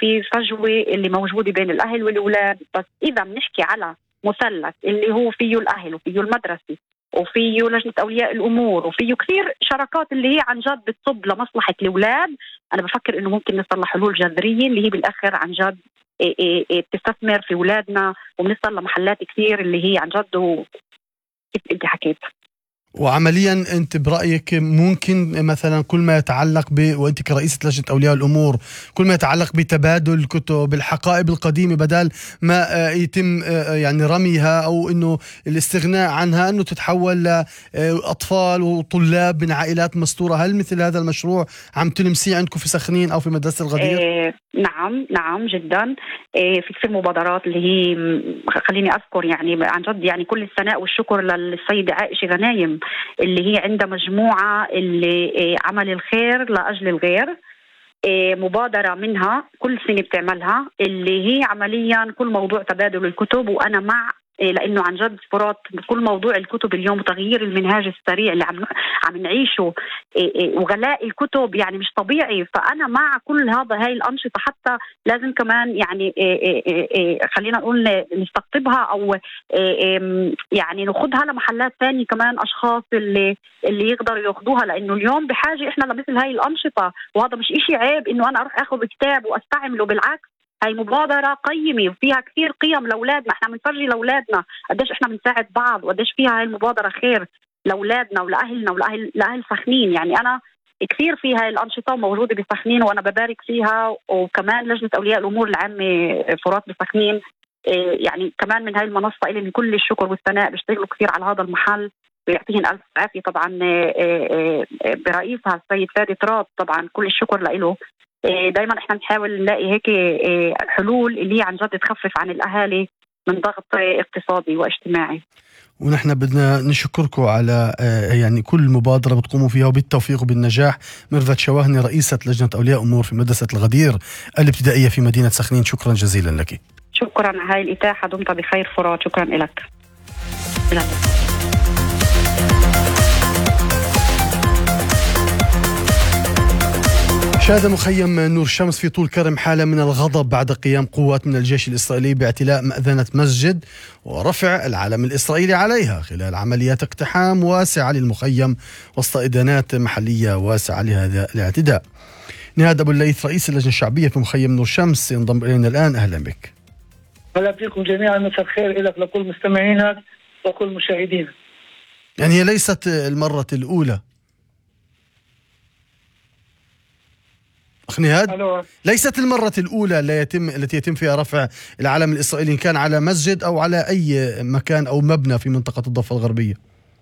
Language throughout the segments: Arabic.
في فجوة اللي موجودة بين الأهل والأولاد. بس إذا بنحكي على مثلث اللي هو فيه الأهل وفيه المدرسة وفيه لجنة أولياء الأمور وفيه كثير شراكات اللي هي عن جد بتصب لمصلحة الأولاد، أنا بفكر إنه ممكن نصل لحلول جذرية اللي هي بالآخر عن جد بتستثمر في أولادنا، وبنصل لمحلات كثير اللي هي عن جد كيف أنت حكيت. وعمليا أنت برأيك ممكن مثلا كل ما يتعلق وأنت كرئيسة لجنة أولياء الأمور، كل ما يتعلق بتبادل الكتب الحقائب القديمة بدل ما يتم يعني رميها أو أنه الاستغناء عنها، أنه تتحول لأطفال وطلاب من عائلات مستورة؟ هل مثل هذا المشروع عم تلمسيه عندكم في سخنين أو في مدرسة الغدير؟ نعم جدا. في كثير مبادرات اللي هي خليني أذكر يعني عن جد يعني كل الثناء والشكر للسيدة عائشة غنايم اللي هي عندها مجموعة اللي عمل الخير لأجل الغير، مبادرة منها كل سنة بتعملها اللي هي عمليا كل موضوع تبادل الكتب. وأنا مع لأنه عن جد فرات بكل موضوع الكتب اليوم وتغيير المنهاج السريع اللي عم نعيشه وغلاء الكتب يعني مش طبيعي. فأنا مع كل هاي الأنشطة، حتى لازم كمان يعني خلينا نقول نستقطبها أو يعني ناخدها لمحلات ثانية كمان، أشخاص اللي يقدروا ياخدوها، لأنه اليوم بحاجة إحنا لمثل هاي الأنشطة. وهذا مش إشي عيب إنه أنا أروح أخذ كتاب وأستعمله، بالعكس هاي مبادرة قيمة وفيها كثير قيم لأولادنا. احنا بنفرجي لأولادنا قديش احنا بنساعد بعض وقديش فيها هاي المبادرة خير لأولادنا ولأهلنا ولأهل سخنين. يعني أنا كثير فيها هاي الأنشطة موجودة بسخنين وأنا ببارك فيها، وكمان لجنة أولياء الأمور العامة فرات بسخنين يعني كمان من هاي المنصة إلي من كل الشكر والثناء، بيشتغلوا كثير على هذا المحل، بيعطيهم ألف عافية. طبعا برئيسها السيد فادي تراب طبعا كل الشكر له. دايما احنا نحاول نلاقي هيك حلول اللي هي عن جد تخفف عن الأهالي من ضغط اقتصادي واجتماعي. ونحن بدنا نشكركم على يعني كل مبادرة بتقوموا فيها، وبالتوفيق وبالنجاح. ميرفت شواهني رئيسة لجنة أولياء أمور في مدرسة الغدير الابتدائية في مدينة سخنين، شكرا جزيلا لك. شكرا على هاي الإتاحة، دمت بخير فرات. شكرا لك. شهد مخيم نور الشمس في طول كرم حالة من الغضب بعد قيام قوات من الجيش الإسرائيلي باعتلاء مأذنة مسجد ورفع العلم الإسرائيلي عليها خلال عمليات اقتحام واسعة للمخيم وسط إدانات محلية واسعة لهذا الاعتداء. نهاد أبو الليث رئيس اللجنة الشعبية في مخيم نور الشمس ينضم إلينا الآن. أهلا بك. أهلا بكم جميعا، مساء الخير لك لكل مستمعينك وكل مشاهدينك. يعني هي ليست المرة الأولى نهاد، ليست المرة الأولى التي يتم فيها رفع العلم الإسرائيلي، إن كان على مسجد أو على أي مكان أو مبنى في منطقة الضفة الغربية.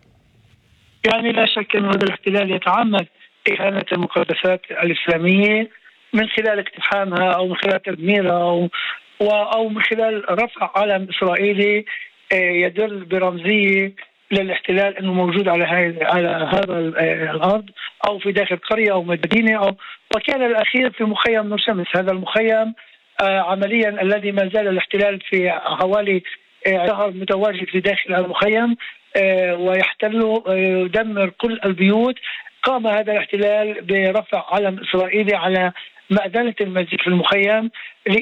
يعني لا شك أن هذا الاحتلال يتعمد إهانة المقدسات الإسلامية من خلال اقتحامها أو من خلال تدميرها أو من خلال رفع علم إسرائيلي يدل برمزية للاحتلال انه موجود على هذا الارض او في داخل قريه او مدينه وكان الاخير في مخيم نور الشمس. هذا المخيم عمليا الذي ما زال الاحتلال في حوالي شهر متواجد في داخل المخيم ويحتل يدمر كل البيوت. قام هذا الاحتلال برفع علم اسرائيلي على مأذنة المسجد في المخيم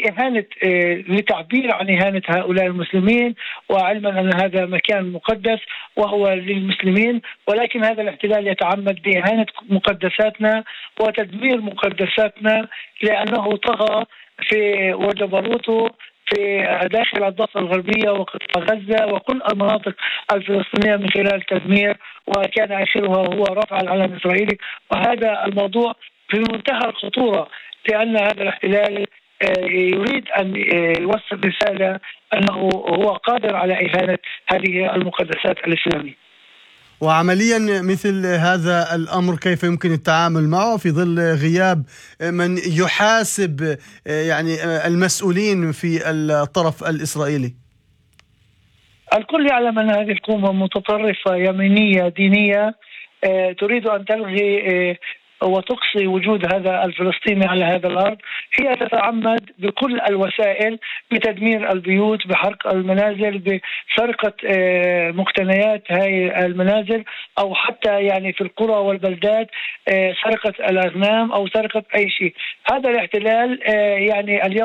لتعبير عن إهانة هؤلاء المسلمين، وعلما أن هذا مكان مقدس وهو للمسلمين، ولكن هذا الاحتلال يتعمد بإهانة مقدساتنا وتدمير مقدساتنا لأنه طغى في وجبروته في داخل الضفة الغربية وقطاع غزة وكل المناطق الفلسطينية من خلال تدمير، وكان آخرها هو رفع العلم الإسرائيلي. وهذا الموضوع في منتهى الخطورة لأن هذا الاحتلال يريد أن يوصل رسالة أنه هو قادر على إهانة هذه المقدسات الإسلامية. وعمليا مثل هذا الأمر كيف يمكن التعامل معه في ظل غياب من يحاسب يعني المسؤولين في الطرف الإسرائيلي؟ الكل يعلم أن هذه الحكومة متطرفة يمينية دينية تريد أن تلغي وتقصي وجود هذا الفلسطيني على هذا الأرض. هي تتعمد بكل الوسائل بتدمير البيوت، بحرق المنازل، بسرقة مقتنيات هاي المنازل، أو حتى يعني في القرى والبلدات سرقة الأغنام أو سرقة أي شيء. هذا الاحتلال يعني اليوم